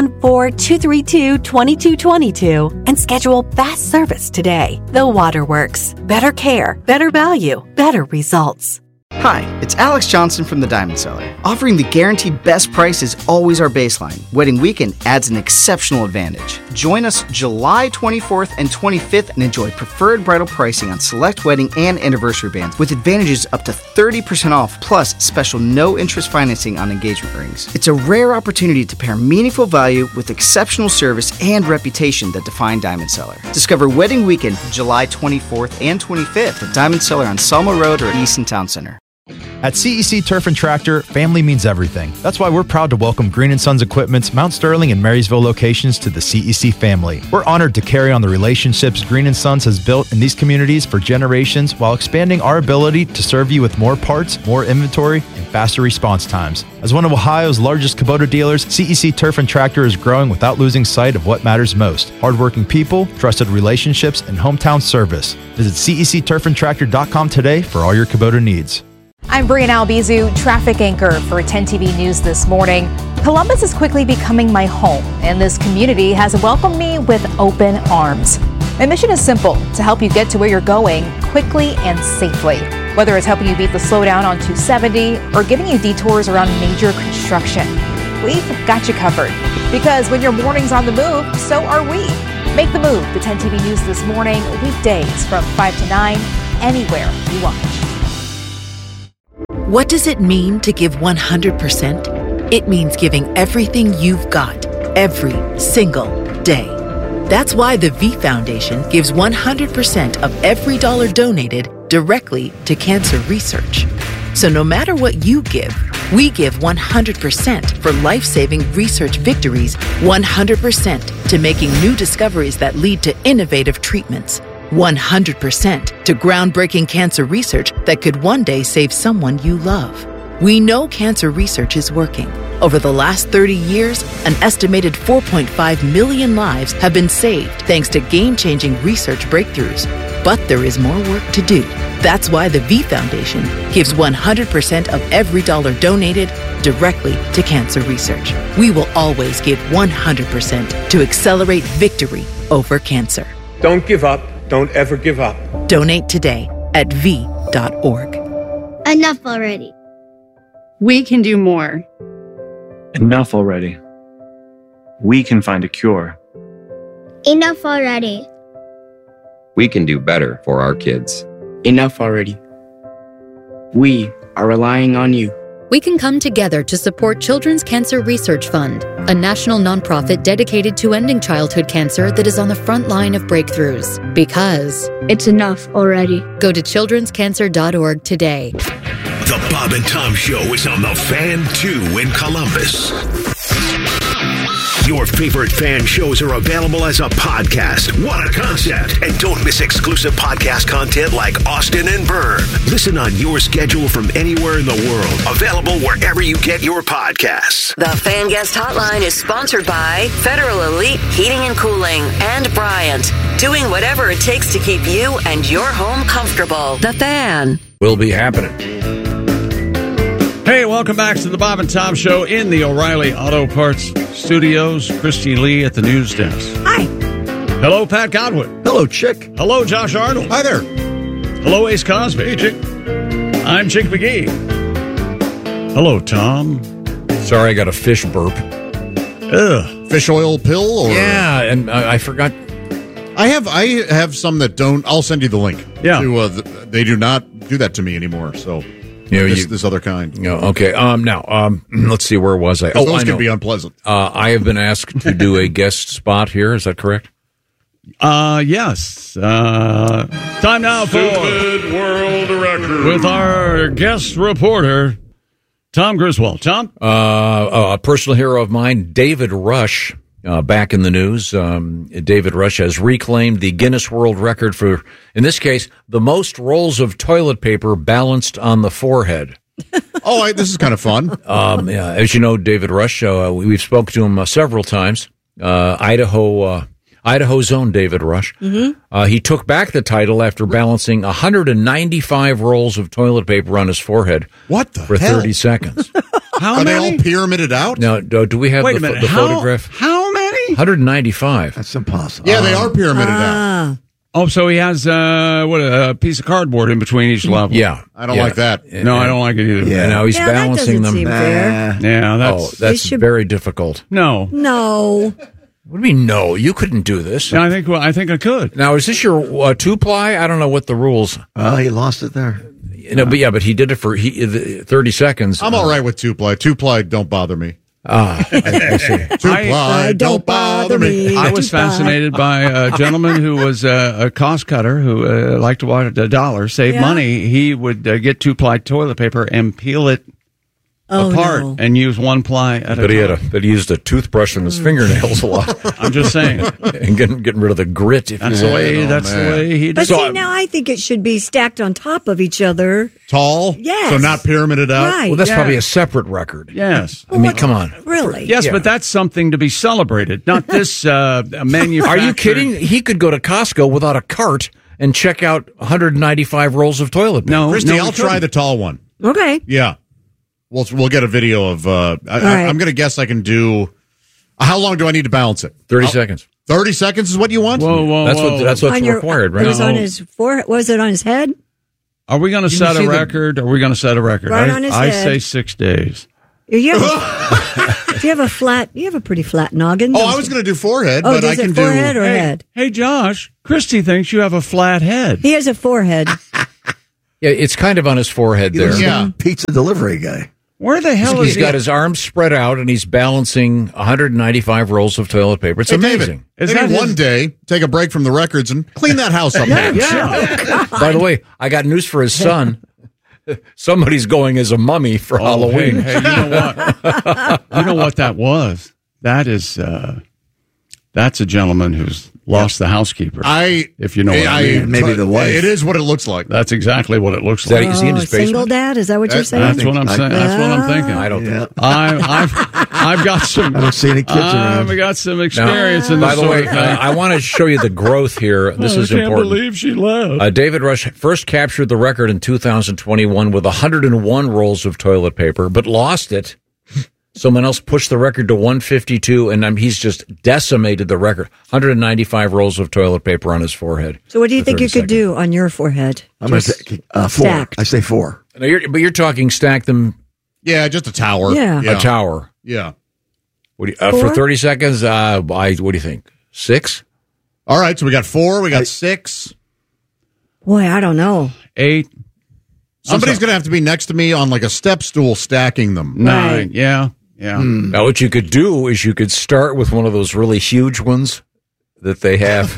614-232-2222 and schedule fast service today. The Waterworks. Better care, better value, better results. Hi, it's Alex Johnson from the Diamond Cellar. Offering the guaranteed best price is always our baseline. Wedding weekend adds an exceptional advantage. Join us July 24th and 25th and enjoy preferred bridal pricing on select wedding and anniversary bands with advantages up to 30% off plus special no-interest financing on engagement rings. It's a rare opportunity to pair meaningful value with exceptional service and reputation that define Diamond Cellar. Discover Wedding Weekend July 24th and 25th at Diamond Cellar on Selma Road or Easton Town Center. At CEC Turf and Tractor, family means everything. That's why we're proud to welcome Green & Sons Equipment's Mount Sterling and Marysville locations to the CEC family. We're honored to carry on the relationships Green & Sons has built in these communities for generations while expanding our ability to serve you with more parts, more inventory, and faster response times. As one of Ohio's largest Kubota dealers, CEC Turf and Tractor is growing without losing sight of what matters most: hardworking people, trusted relationships, and hometown service. Visit CECTurfandTractor.com today for all your Kubota needs. I'm Brianna Albizu, traffic anchor for 10 TV News this morning. Columbus is quickly becoming my home, and this community has welcomed me with open arms. My mission is simple, to help you get to where you're going quickly and safely. Whether it's helping you beat the slowdown on 270 or giving you detours around major construction, we've got you covered. Because when your morning's on the move, so are we. Make the move to 10 TV News this morning, weekdays from 5 to 9, anywhere you watch. What does it mean to give 100%? It means giving everything you've got, every single day. That's why the V Foundation gives 100% of every dollar donated directly to cancer research. So no matter what you give, we give 100% for life-saving research victories, 100% to making new discoveries that lead to innovative treatments, 100% to groundbreaking cancer research that could one day save someone you love. We know cancer research is working. Over the last 30 years, an estimated 4.5 million lives have been saved thanks to game-changing research breakthroughs. But there is more work to do. That's why the V Foundation gives 100% of every dollar donated directly to cancer research. We will always give 100% to accelerate victory over cancer. Don't give up. Don't ever give up. Donate today at v.org. Enough already. We can do more. Enough already. We can find a cure. Enough already. We can do better for our kids. Enough already. We are relying on you. We can come together to support Children's Cancer Research Fund, a national nonprofit dedicated to ending childhood cancer that is on the front line of breakthroughs. Because it's enough already. Go to childrenscancer.org today. The Bob and Tom Show is on the Fan 2 in Columbus. Your favorite fan shows are available as a podcast. What a concept! And don't miss exclusive podcast content like Austin and Byrne. Listen on your schedule from anywhere in the world. Available wherever you get your podcasts. The Fan Guest Hotline is sponsored by Federal Elite Heating and Cooling and Bryant, doing whatever it takes to keep you and your home comfortable. The Fan will be happening. Hey, welcome back to the Bob and Tom Show in the O'Reilly Auto Parts Studios. Christy Lee at the news desk. Hi. Hello, Pat Godwin. Hello, Chick. Hello, Josh Arnold. Hi there. Hello, Ace Cosby. Hey, Chick. I'm Chick McGee. Hello, Tom. Sorry, I got a fish burp. Ugh. Fish oil pill? Or? Yeah, and I forgot. I have some that don't. I'll send you the link. Yeah. They do not do that to me anymore, so... this other kind. Okay. Now, let's see. Where was I? Those I know. can be unpleasant. I have been asked to do a guest spot here. Is that correct? Yes. Time now for Stupid World Record with our guest reporter, Tom Griswold. Tom? A personal hero of mine, David Rush. Back in the news, David Rush has reclaimed the Guinness World Record for, in this case, the most rolls of toilet paper balanced on the forehead. This is kind of fun. Yeah, as you know, David Rush, we've spoken to him several times. Idaho's own David Rush. Mm-hmm. He took back the title after balancing 195 rolls of toilet paper on his forehead. What the for hell? 30 seconds. How Are many? they all pyramided out? Now, do we have Wait a minute. the photograph? How many? 195. That's impossible. Yeah, they are pyramided out. Oh, so he has a piece of cardboard in between each level. Yeah. I don't like that. No, I don't like it either. Yeah. Now he's balancing them. Seem fair. Yeah, that's very difficult. No. What do you mean, no? You couldn't do this. No, I think I could. Now, is this your two-ply? I don't know what the rules. He lost it there. But he did it for 30 seconds. I'm all right with two-ply. Two-ply don't bother me. I see. Two-ply don't bother me. I was fascinated by a gentleman who was a cost cutter who liked to watch a dollar save money. He would get two-ply toilet paper and peel it apart and use one ply at a time. But he used a toothbrush on his fingernails a lot. I'm just saying. And getting rid of the grit. That's the way he But did. see, now I think it should be stacked on top of each other. Tall? Yes. So not pyramided out? Right. Well, that's probably a separate record. Yes. I mean, come on. Really? Yes, but that's something to be celebrated, not this manufactured. Are you kidding? He could go to Costco without a cart and check out 195 rolls of toilet paper. No, Christy, no, I'll try the tall one. Okay. Yeah. We'll get a video of. right. I'm going to guess I can do. How long do I need to balance it? 30 seconds. 30 seconds is what you want? Whoa. That's what's required, right? It was on his forehead. Was it on his head? Are we going to set a record? Are we going to set a record? Right on his I head. say 6 days. You have a flat. You have a pretty flat noggin. I was going to do forehead, Oh, but I does can it forehead do. or head? Hey, Josh, Christy thinks you have a flat head. He has a forehead. Yeah, it's kind of on his forehead there. Yeah. Pizza delivery guy. Where the hell is He's he? got his arms spread out, and he's balancing 195 rolls of toilet paper. It's amazing. Maybe one day, take a break from the records and clean that house up. By the way, I got news for his son. Somebody's going as a mummy for Halloween. Hey, you know what? You know what that was? That is, that's a gentleman who's lost the housekeeper. If you know what I mean. Maybe the wife. It is what it looks like. That's exactly what it looks like. Is he in his basement? Single dad? Is that what you're saying? That's what I'm saying. That's what I'm thinking. I don't think. I've got some. I don't see any kids around. I've got some experience in this. By the way, I want to show you the growth here. This is I can't important. believe she left. David Rush first captured the record in 2021 with 101 rolls of toilet paper, but lost it. Someone else pushed the record to 152, and he's just decimated the record. 195 rolls of toilet paper on his forehead. So what do you think you could do on your forehead? I'm going to say 4. stacked. I say 4. Now you're talking stack them. Yeah, just a tower. Yeah. A tower. Yeah. What do you, for 30 seconds, what do you think? 6? All right, so we got 4, we got 6. Boy, I don't know. 8. Somebody's going to have to be next to me on like a step stool stacking them. 9. Yeah. Yeah. Now, what you could do is you could start with one of those really huge ones that they have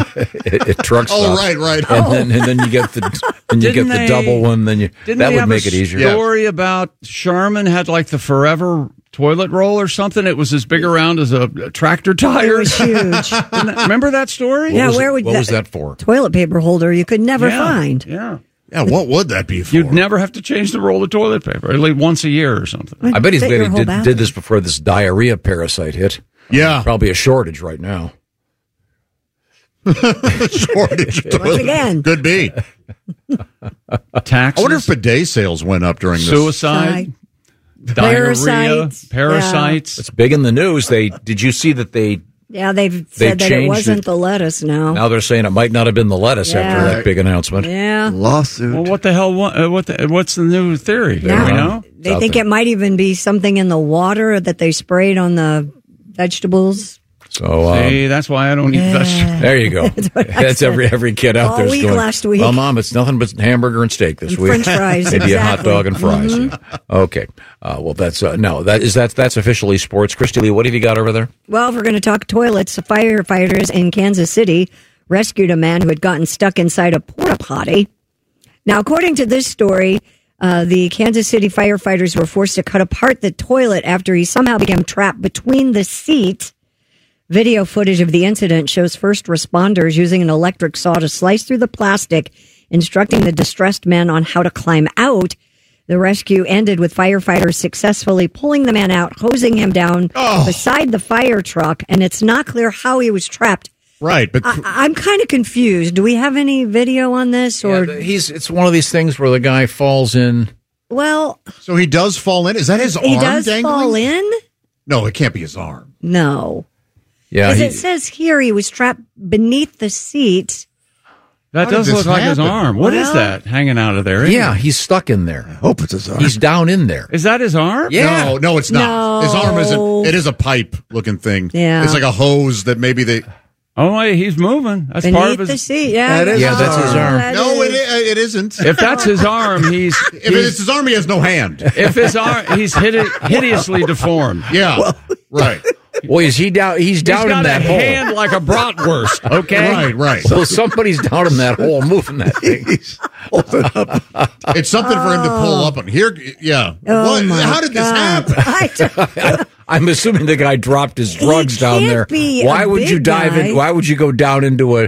at truck stops. Oh, right. And then you get the double one. Then that would make it easier. Story about Sherman had like the forever toilet roll or something. It was as big around as a tractor tire. It was huge. Remember that story? What was that for? Toilet paper holder you could never find. Yeah. Yeah, what would that be for? You'd never have to change the roll of toilet paper, at least once a year or something. I bet he's did this before this diarrhea parasite hit. Yeah. Probably a shortage right now. Shortage. Once again. Could be. Taxes. I wonder if bidet sales went up during this. Suicide. Diarrhea. Parasites. It's big in the news. Did you see that they... Yeah, they've said that it wasn't the lettuce now. Now they're saying it might not have been the lettuce after that big announcement. Yeah. Lawsuit. Well, what the hell? What's the new theory? Yeah. Do we know? They think it might even be something in the water that they sprayed on the vegetables. So see, that's why I don't eat vegetables. There you go. That's every kid out there. All week going, last week. Well, Mom, it's nothing but hamburger and steak this week. French fries, maybe a hot dog and fries. Mm-hmm. Yeah. Okay. Well, that's that's officially sports. Christy Lee, what have you got over there? Well, if we're going to talk toilets, firefighters in Kansas City rescued a man who had gotten stuck inside a porta potty. Now, according to this story, the Kansas City firefighters were forced to cut apart the toilet after he somehow became trapped between the seat. Video footage of the incident shows first responders using an electric saw to slice through the plastic, instructing the distressed man on how to climb out. The rescue ended with firefighters successfully pulling the man out, hosing him down beside the fire truck, and it's not clear how he was trapped. Right, but I'm kind of confused. Do we have any video on this? Or it's one of these things where the guy falls in. Well, so he does fall in. Is that his arm? He does dangling? fall in. No, it can't be his arm. No. Yeah, as it says here, he was trapped beneath the seat. That does look like his arm. What is that hanging out of there? Yeah, he's stuck in there. I hope it's his arm. He's down in there. Is that his arm? Yeah. No, it's not. No. His arm isn't. It is a pipe-looking thing. Yeah. It's like a hose that maybe they... Oh, wait, he's moving. That's beneath part of his... the seat, yeah. that's his arm. No, it isn't. If that's his arm, if it's his arm, he has no hand. If his arm, he's hideously deformed. Yeah, right. Well, is he down? He's down in that hole. He's got a hand like a bratwurst, okay? Right. So somebody's down in that hole moving that thing. It's something for him to pull up on. Here, yeah. Oh my How did this happen? I'm assuming the guy dropped his drugs down there. be Why a would you big dive in? guy. Why would you go down into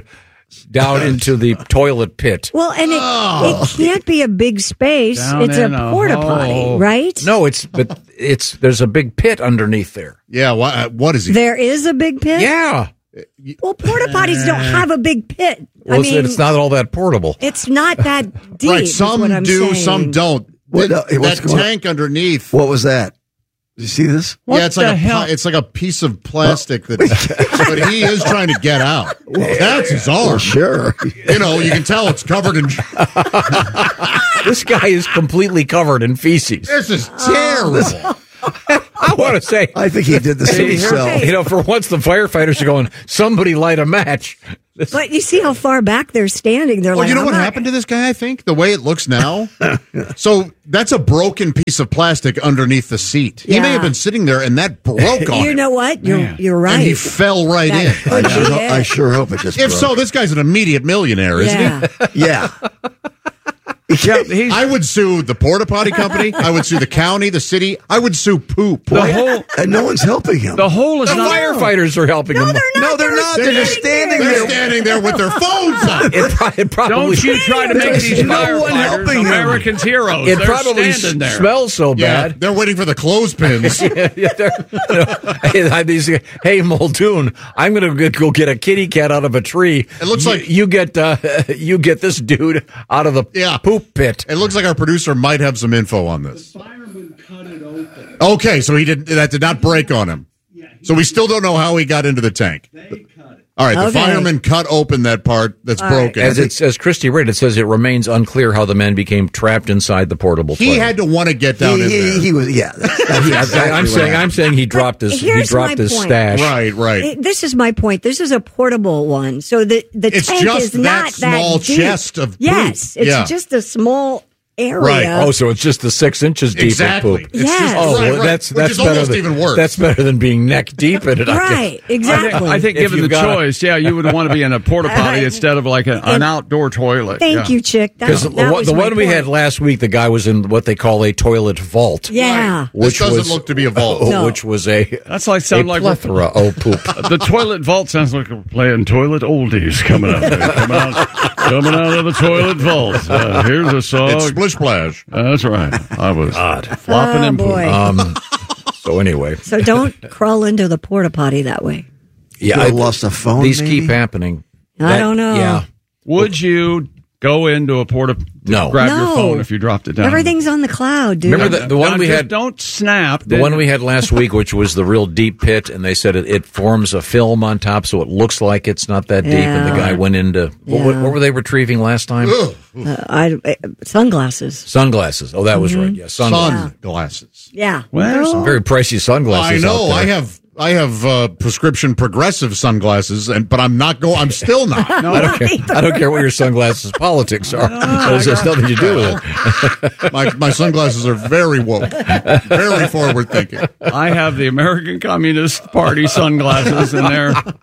the toilet pit? Well, and it can't be a big space. Down It's in a a porta hole. potty, right? No, there's a big pit underneath there. Yeah, what is he? There is a big pit? Yeah. Well, porta potties don't have a big pit. Well, I mean, it's not all that portable. it's not that deep. Right, is some what I'm do, saying. some don't. That tank underneath. What was that? Did you see this? It's like a piece of plastic that, but he is trying to get out. That's his arm. Well, sure. You can tell it's covered in. This guy is completely covered in feces. This is terrible. I want to say, I think he did this himself. For once the firefighters are going, somebody light a match. But you see how far back they're standing. They're you know what happened to this guy, I think? The way it looks now? So that's a broken piece of plastic underneath the seat. He may have been sitting there and that broke on him. You know what? You're right. And he fell right in. I sure hope it just If broke. so, this guy's an immediate millionaire, isn't he? Yeah. I would sue the porta potty company. I would sue the county, the city. I would sue poop. And no one's helping him. The hole is not. Firefighters are helping him. No, they're not. They're just standing there. They're standing there with their phones up. It probably, Don't you try to make these firefighters Americans heroes. It They're probably standing there. smells so bad. They're waiting for the clothespins. Hey, Muldoon, I'm going to go get a kitty cat out of a tree. It looks like you get this dude out of the poop pit. It looks like our producer might have some info on this. The fireman cut it open. Okay, so that did not break on him. So we still don't know how he got into the tank. All right, the fireman cut open that part that's broken. As Christy read, it says it remains unclear how the man became trapped inside the portable toilet. He had to want to get down in there. He was, I'm saying he dropped his stash. Right. This is my point. This is a portable one, so the it's tank just is not that small deep. chest of poop. Yes, it's just a small area. Right. Oh, so it's just the 6 inches deep of poop. Yes. That's almost better even worse. That's better than being neck deep in it. Right. Exactly. I think given the choice, you would want to be in a porta potty instead of like an outdoor toilet. Thank you, Chick. Because the one we had last week, the guy was in what they call a toilet vault. Yeah. Which doesn't look to be a vault. No. Which was a plethora of poop. The toilet vault sounds like we're playing toilet oldies coming up. Coming out of the toilet vault. Here's a song. It's Splish Splash. That's right. I was flopping in poop. So anyway. So don't crawl into the porta potty that way. Yeah, I lost a phone. These maybe? keep happening. I don't know. Yeah. Would you go into a porta grab your phone if you dropped it down? Everything's on the cloud, dude. Remember the one we had? Don't snap. The one we had last week, which was the real deep pit, and they said it forms a film on top, so it looks like it's not that deep. And the guy went into what were they retrieving last time? Sunglasses. Sunglasses. Oh, that was right. Yeah, sunglasses. Yeah. Well, some very pricey sunglasses. I know. Out there. I have prescription progressive sunglasses, but I'm not going. I'm still not. No, I don't care. I don't care what your sunglasses politics are. There's nothing to do with it. My sunglasses are very woke, very forward thinking. I have the American Communist Party sunglasses, and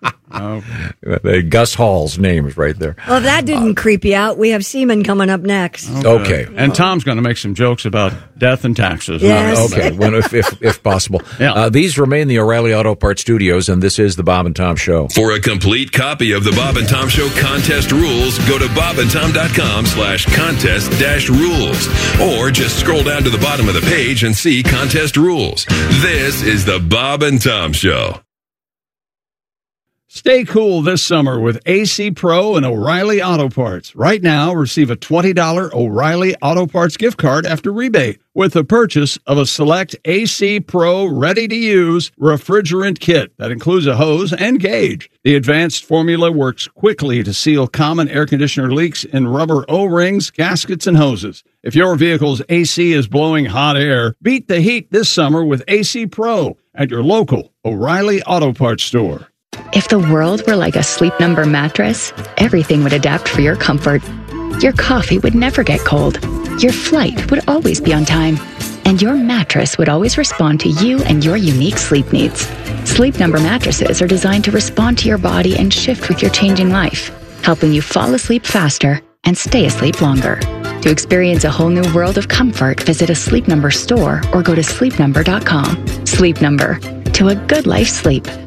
they're Gus Hall's name is right there. Well, if that didn't creep you out, we have Seaman coming up next. Okay. And Tom's going to make some jokes about death and taxes. Yes. Okay, if possible. Yeah. These remain the O'Reilly Auto Parts studios, and this is the Bob and Tom Show. For a complete copy of the Bob and Tom Show contest rules, go to bobandtom.com/contest-rules. Or just scroll down to the bottom of the page and see contest rules. This is the Bob and Tom Show. Stay cool this summer with AC Pro and O'Reilly Auto Parts. Right now, receive a $20 O'Reilly Auto Parts gift card after rebate with the purchase of a select AC Pro ready-to-use refrigerant kit that includes a hose and gauge. The advanced formula works quickly to seal common air conditioner leaks in rubber O-rings, gaskets, and hoses. If your vehicle's AC is blowing hot air, beat the heat this summer with AC Pro at your local O'Reilly Auto Parts store. If the world were like a Sleep Number mattress, everything would adapt for your comfort. Your coffee would never get cold. Your flight would always be on time. And your mattress would always respond to you and your unique sleep needs. Sleep Number mattresses are designed to respond to your body and shift with your changing life, helping you fall asleep faster and stay asleep longer. To experience a whole new world of comfort, visit a Sleep Number store or go to sleepnumber.com. Sleep Number. To a good life sleep.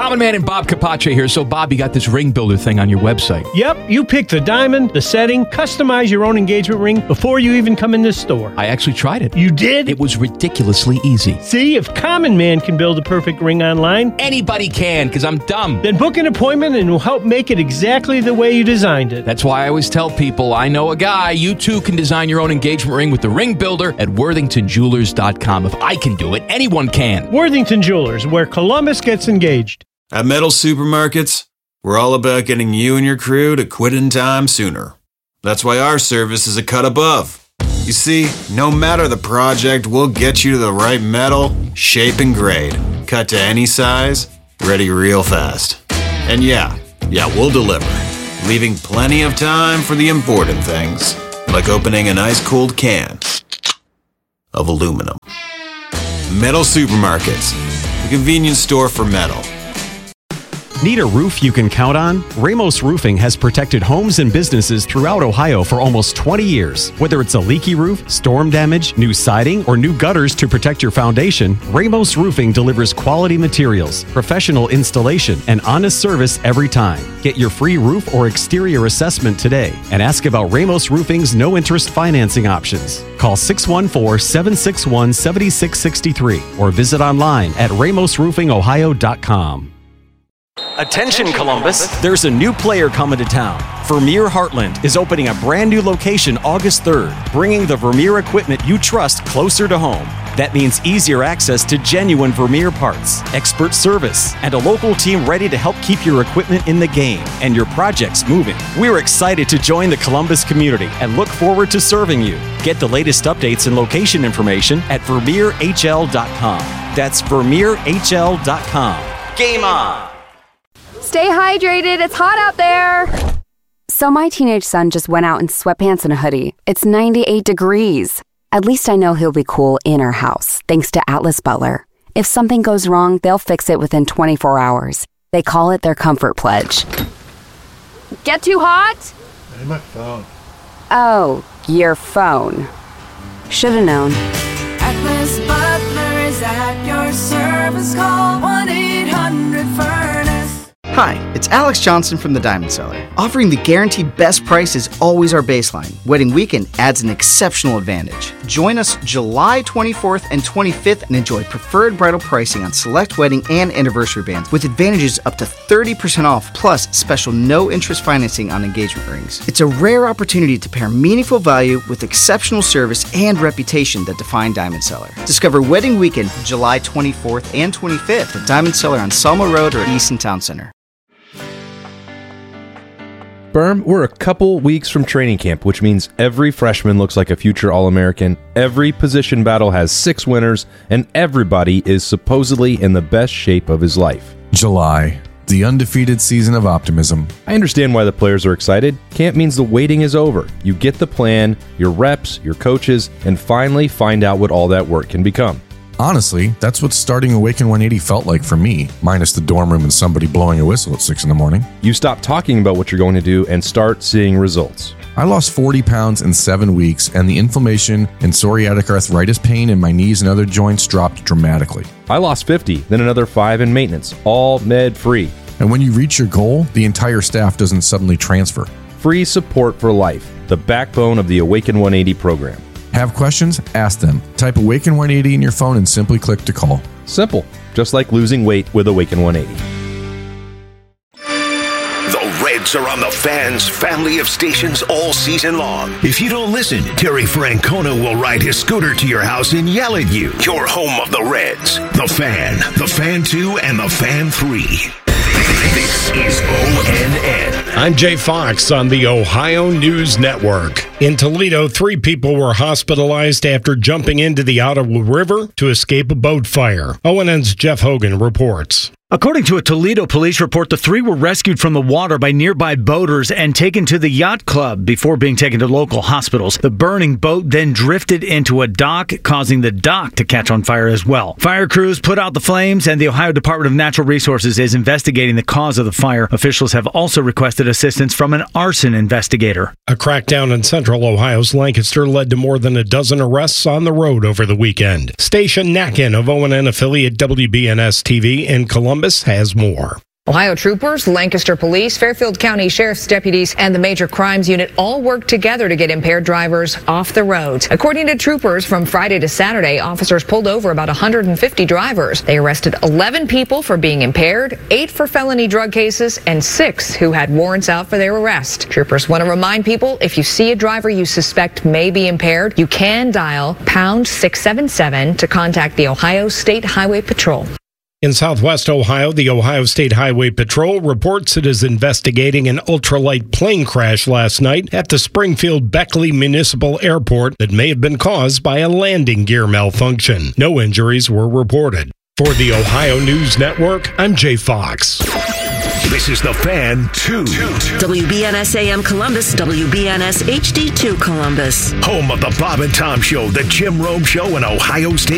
Common Man and Bob Capace here. So, Bob, you got this ring builder thing on your website. Yep, you pick the diamond, the setting, customize your own engagement ring before you even come in this store. I actually tried it. You did? It was ridiculously easy. See, if Common Man can build a perfect ring online, anybody can, because I'm dumb. Then book an appointment and we'll help make it exactly the way you designed it. That's why I always tell people, I know a guy. You too can design your own engagement ring with the ring builder at worthingtonjewelers.com. If I can do it, anyone can. Worthington Jewelers, where Columbus gets engaged. At Metal Supermarkets, we're all about getting you and your crew to quit in time sooner. That's why our service is a cut above. You see, no matter the project, we'll get you to the right metal, shape, and grade. Cut to any size, ready real fast. And yeah, we'll deliver, leaving plenty of time for the important things, like opening an ice-cold can of aluminum. Metal Supermarkets, the convenience store for metal. Need a roof you can count on? Ramos Roofing has protected homes and businesses throughout Ohio for almost 20 years. Whether it's a leaky roof, storm damage, new siding, or new gutters to protect your foundation, Ramos Roofing delivers quality materials, professional installation, and honest service every time. Get your free roof or exterior assessment today and ask about Ramos Roofing's no-interest financing options. Call 614-761-7663 or visit online at ramosroofingohio.com. Attention Columbus, there's a new player coming to town. Vermeer Heartland is opening a brand new location August 3rd, bringing the Vermeer equipment you trust closer to home. That means easier access to genuine Vermeer parts, expert service, and a local team ready to help keep your equipment in the game and your projects moving. We're excited to join the Columbus community and look forward to serving you. Get the latest updates and location information at VermeerHL.com. That's VermeerHL.com. Game on! Stay hydrated, it's hot out there. So my teenage son just went out in sweatpants and a hoodie. It's 98 degrees. At least I know he'll be cool in our house, thanks to Atlas Butler. If something goes wrong, they'll fix it within 24 hours. They call it their comfort pledge. Get too hot? Hey, my phone. Oh, your phone. Should've known. Atlas Butler is at your service. Call 1-800-FURNACE. Hi, it's Alex Johnson from the Diamond Cellar. Offering the guaranteed best price is always our baseline. Wedding weekend adds an exceptional advantage. Join us July 24th and 25th and enjoy preferred bridal pricing on select wedding and anniversary bands with advantages up to 30% off plus special no-interest financing on engagement rings. It's a rare opportunity to pair meaningful value with exceptional service and reputation that define Diamond Cellar. Discover Wedding Weekend July 24th and 25th at Diamond Cellar on Selma Road or Easton Town Center. Berm, we're a couple weeks from training camp, which means every freshman looks like a future All-American, every position battle has 6 winners, and everybody is supposedly in the best shape of his life. July, the undefeated season of optimism. I understand why the players are excited. Camp means the waiting is over. You get the plan, your reps, your coaches, and finally find out what all that work can become. Honestly, that's what starting Awaken 180 felt like for me, minus the dorm room and somebody blowing a whistle at 6 a.m. You stop talking about what you're going to do and start seeing results. I lost 40 pounds in 7 weeks, and the inflammation and psoriatic arthritis pain in my knees and other joints dropped dramatically. I lost 50, then another 5 in maintenance, all med-free. And when you reach your goal, the entire staff doesn't suddenly transfer. Free support for life, the backbone of the Awaken 180 program. Have questions? Ask them. Type Awaken 180 in your phone and simply click to call. Simple, just like losing weight with Awaken 180. The Reds are on the Fan's family of stations all season long. If you don't listen, Terry Francona will ride his scooter to your house and yell at you. Your home of the Reds. The Fan, the Fan 2, and the Fan 3. This is ONN. I'm Jay Fox on the Ohio News Network. In Toledo, 3 people were hospitalized after jumping into the Ottawa River to escape a boat fire. ONN's Jeff Hogan reports. According to a Toledo police report, the 3 were rescued from the water by nearby boaters and taken to the yacht club before being taken to local hospitals. The burning boat then drifted into a dock, causing the dock to catch on fire as well. Fire crews put out the flames, and the Ohio Department of Natural Resources is investigating the cause of the fire. Officials have also requested assistance from an arson investigator. A crackdown in Central Central Ohio's Lancaster led to more than a dozen arrests on the road over the weekend. Station Nacken of ONN affiliate WBNS TV in Columbus has more. Ohio troopers, Lancaster police, Fairfield County Sheriff's deputies, and the Major Crimes Unit all worked together to get impaired drivers off the roads. According to troopers, from Friday to Saturday, officers pulled over about 150 drivers. They arrested 11 people for being impaired, 8 for felony drug cases, and 6 who had warrants out for their arrest. Troopers want to remind people, if you see a driver you suspect may be impaired, you can dial pound 677 to contact the Ohio State Highway Patrol. In southwest Ohio, the Ohio State Highway Patrol reports it is investigating an ultralight plane crash last night at the Springfield Beckley Municipal Airport that may have been caused by a landing gear malfunction. No injuries were reported. For the Ohio News Network, I'm Jay Fox. This is The Fan 2. WBNS AM Columbus, WBNS HD2 Columbus. Home of the Bob and Tom Show, the Jim Rome Show, and Ohio State